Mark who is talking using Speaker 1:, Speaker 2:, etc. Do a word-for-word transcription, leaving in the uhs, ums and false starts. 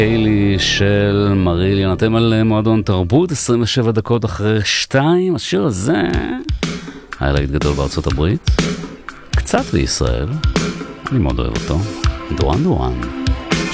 Speaker 1: קיילי של מריליאן. אתם על מועדון תרבות, עשרים ושבע דקות אחרי שתיים. השיר הזה היה להיט גדול בארצות הברית, קצת בישראל, אני מאוד אוהב אותו. דורן דורן.